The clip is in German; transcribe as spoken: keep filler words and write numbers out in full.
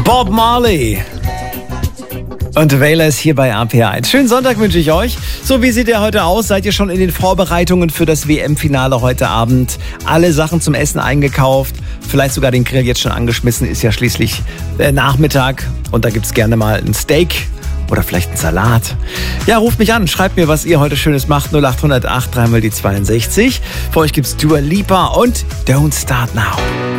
Bob Marley und Wailers hier bei A P eins. Schönen Sonntag wünsche ich euch. So, wie sieht ihr heute aus? Seid ihr schon in den Vorbereitungen für das W M-Finale heute Abend? Alle Sachen zum Essen eingekauft? Vielleicht sogar den Grill jetzt schon angeschmissen? Ist ja schließlich äh, Nachmittag und da gibt's gerne mal ein Steak oder vielleicht einen Salat. Ja, ruft mich an, schreibt mir, was ihr heute Schönes macht. null acht null acht, drei mal die zweiundsechzig. Für euch gibt's Dua Lipa und Don't Start Now.